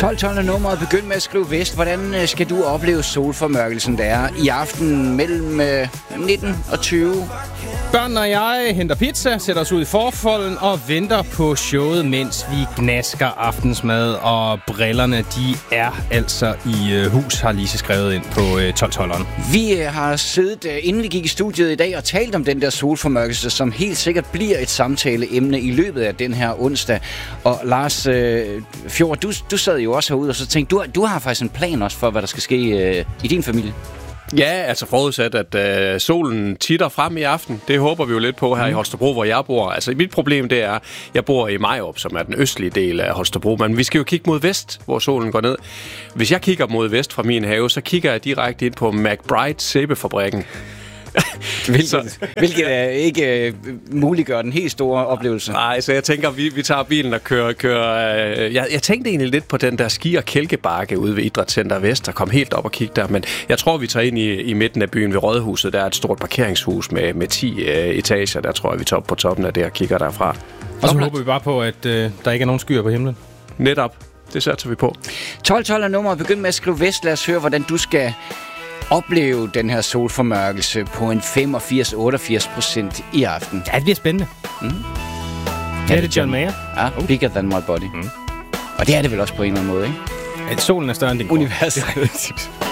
12. nummeret. Begynd med at skrive vest. Hvordan skal du opleve solformørkelsen, der er i aften mellem 19 og 20? Børnene og jeg henter pizza, sætter os ud i forfolden og venter på showet, mens vi gnasker aftensmad. Og brillerne, de er altså i hus, har Lise skrevet ind på 12-12'eren. Vi har siddet, inden vi gik i studiet i dag, og talt om den der solformørkelse, som helt sikkert bliver et samtaleemne i løbet af den her onsdag. Og Lars Fjord, du sad jo også herude, og så tænkte du har faktisk en plan også for, hvad der skal ske i din familie. Ja, altså forudsat, at solen titter frem i aften. Det håber vi jo lidt på her i Holstebro, hvor jeg bor. Altså mit problem, det er, jeg bor i Majrup, som er den østlige del af Holstebro. Men vi skal jo kigge mod vest, hvor solen går ned. Hvis jeg kigger mod vest fra min have, så kigger jeg direkte ind på McBride sæbefabrikken. Hvilket ikke muliggør den helt store oplevelse. Nej, så jeg tænker, vi tager bilen og kører. Jeg tænkte egentlig lidt på den der ski- og kælkebakke ude ved Idrætscenter Vest, og kom helt op og kigge der. Men jeg tror, vi tager ind i midten af byen ved Rådhuset. Der er et stort parkeringshus med 10 etager. Der tror jeg, vi tager op på toppen af det og kigger derfra. Og så håber vi bare på, at der ikke er nogen skyer på himlen. Netop. Det satser vi på. 12 nummer. Begynd med at skrive vest. Lad os høre, hvordan du skal opleve den her solformørkelse på en 85-88% i aften. Ja, det bliver spændende. Ja, det er John Mayer. Ja, Bigger Than My Body. Og det er det vel også på en eller anden måde, ikke? At solen er større end din universet.